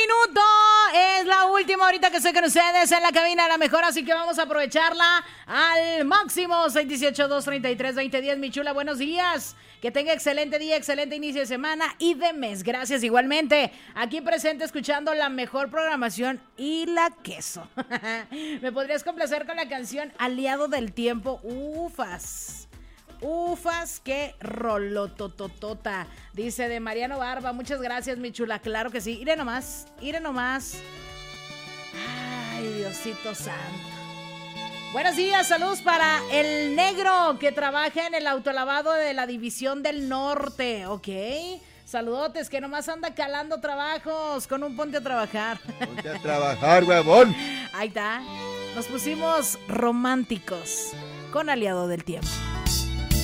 minuto. Es la última ahorita que estoy con ustedes en la cabina de la mejor, así que vamos a aprovecharla al máximo. 618-233-2010, mi chula, buenos días. Que tenga excelente día, excelente inicio de semana y de mes. Gracias igualmente. Aquí presente escuchando la mejor programación y la queso. ¿Me podrías complacer con la canción Aliado del Tiempo? Ufas. Ufas, qué rolotototota. Dice de Mariano Barba. Muchas gracias, mi chula. Claro que sí. Ire nomás. Ay, Diosito santo. Buenos días, saludos para el negro que trabaja en el autolavado de la División del Norte. Ok. Saludotes, que nomás anda calando trabajos con un ponte a trabajar. Ponte a trabajar, huevón. Ahí está. Nos pusimos románticos con Aliado del Tiempo.